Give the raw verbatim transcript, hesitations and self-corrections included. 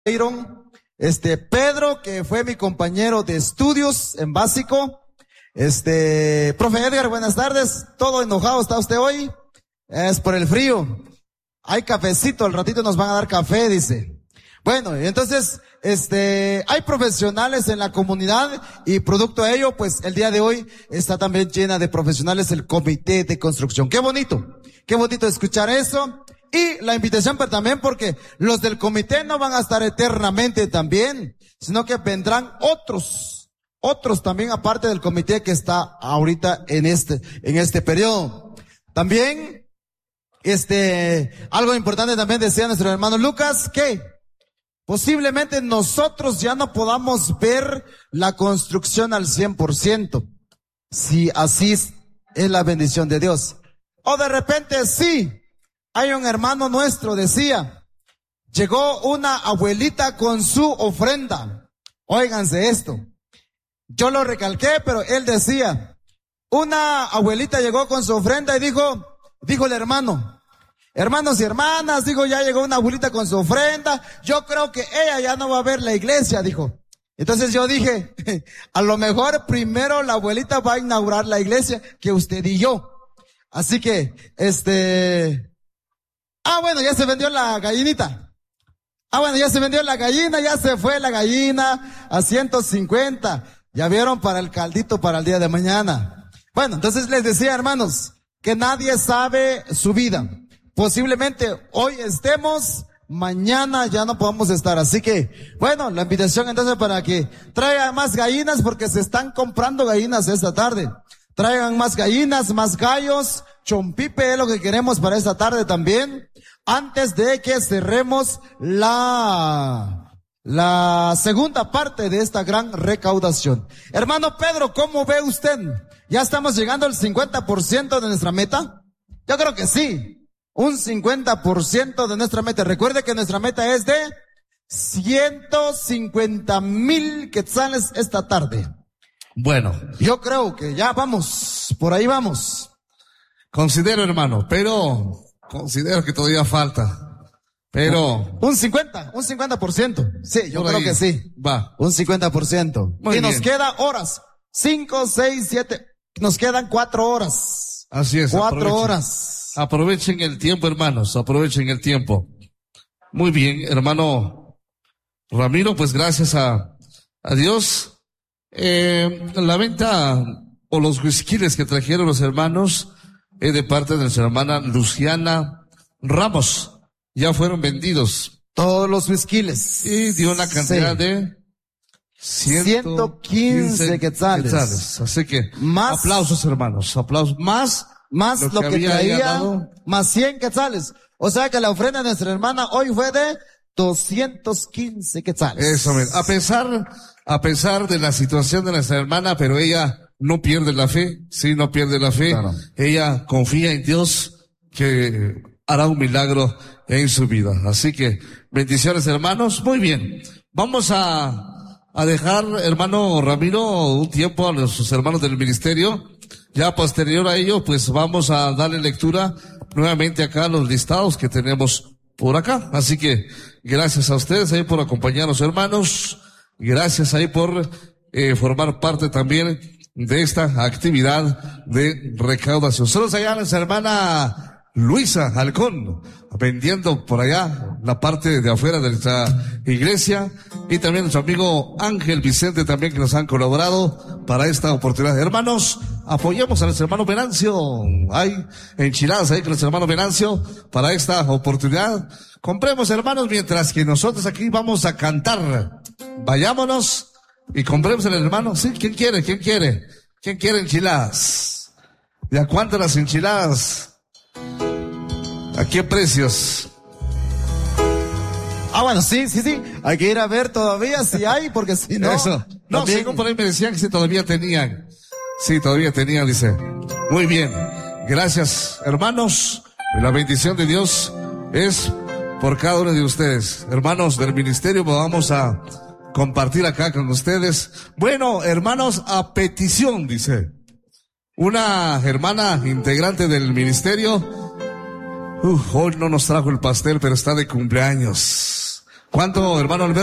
Este, Pedro, que fue mi compañero de estudios en básico. Este, profe Edgar, buenas tardes. Todo enojado está usted hoy. Es por el frío. Hay cafecito, al ratito nos van a dar café, dice. Bueno, y entonces, este, hay profesionales en la comunidad y producto de ello, pues el día de hoy está también llena de profesionales el comité de construcción. Qué bonito, qué bonito escuchar eso. Y la invitación pero también porque los del comité no van a estar eternamente también, sino que vendrán otros, otros también aparte del comité que está ahorita en este, en este periodo. También, este, algo importante también decía nuestro hermano Lucas, que posiblemente nosotros ya no podamos ver la construcción al cien por ciento, si así es la bendición de Dios. O de repente sí. Hay un hermano nuestro, decía, llegó una abuelita con su ofrenda. Óiganse esto. Yo lo recalqué, pero él decía, una abuelita llegó con su ofrenda y dijo, dijo el hermano, hermanos y hermanas, dijo, ya llegó una abuelita con su ofrenda, yo creo que ella ya no va a ver la iglesia, dijo. Entonces yo dije, a lo mejor primero la abuelita va a inaugurar la iglesia que usted y yo. Así que, este... Ah, bueno, ya se vendió la gallinita. Ah, bueno, ya se vendió la gallina, ya se fue la gallina a ciento cincuenta. Ya vieron para el caldito para el día de mañana. Bueno, entonces les decía, hermanos, que nadie sabe su vida. Posiblemente hoy estemos, mañana ya no podamos estar. Así que, bueno, la invitación entonces para que traigan más gallinas porque se están comprando gallinas esta tarde. Traigan más gallinas, más gallos, chompipe es lo que queremos para esta tarde también, antes de que cerremos la, la segunda parte de esta gran recaudación. Hermano Pedro, ¿cómo ve usted? ¿Ya estamos llegando al cincuenta por ciento de nuestra meta? Yo creo que sí, un cincuenta por ciento de nuestra meta. Recuerde que nuestra meta es de ciento cincuenta mil quetzales esta tarde. Bueno, yo creo que ya vamos, por ahí vamos. Considero, hermano, pero considero que todavía falta. Pero un cincuenta, un cincuenta por ciento. Sí, yo creo ahí que sí. Va. Un cincuenta por ciento. Muy y bien. nos queda horas. Cinco, seis, siete. Nos quedan cuatro horas. Así es. Cuatro aprovechen, horas. Aprovechen el tiempo, hermanos. Aprovechen el tiempo. Muy bien, hermano Ramiro, pues gracias a, a Dios. Eh, la venta o los whiskyles que trajeron los hermanos eh, de parte de nuestra hermana Luciana Ramos ya fueron vendidos. Todos los whiskyles. Y dio una cantidad sí. de ciento quince quetzales. quetzales. Así que más, aplausos, hermanos, aplausos. Más, más lo que, lo que traía, más cien quetzales. O sea que la ofrenda de nuestra hermana hoy fue de doscientos quince quetzales. Eso, a pesar, a pesar de la situación de nuestra hermana, pero ella no pierde la fe, sí, no pierde la fe. Claro. Ella confía en Dios que hará un milagro en su vida. Así que, bendiciones, hermanos. Muy bien. Vamos a, a dejar, hermano Ramiro, un tiempo a nuestros hermanos del ministerio. Ya posterior a ello, pues vamos a darle lectura nuevamente acá a los listados que tenemos por acá. Así que, gracias a ustedes ahí por acompañarnos, hermanos. Gracias ahí por eh, formar parte también de esta actividad de recaudación. Saludos allá a nuestra hermana Luisa Halcón, vendiendo por allá la parte de afuera de nuestra iglesia, y también nuestro amigo Ángel Vicente también, que nos han colaborado para esta oportunidad. Hermanos, apoyemos a nuestro hermano Venancio. Hay enchiladas ahí con nuestro hermano Venancio para esta oportunidad. Compremos, hermanos, mientras que nosotros aquí vamos a cantar. Vayámonos y compremos al hermano. Sí, ¿quién quiere? ¿Quién quiere? ¿Quién quiere enchiladas? ¿De a cuánto las enchiladas? ¿A qué precios? Ah, bueno, sí, sí, sí. Hay que ir a ver todavía si hay, porque si no... Eso. No, también... según por ahí me decían que sí, todavía tenían. Sí, todavía tenían, dice. Muy bien. Gracias, hermanos. Y la bendición de Dios es por cada uno de ustedes. Hermanos del ministerio, vamos a compartir acá con ustedes. Bueno, hermanos, a petición, dice. Una hermana integrante del ministerio, uh, hoy no nos trajo el pastel, pero está de cumpleaños. ¿Cuánto, hermano Alberto?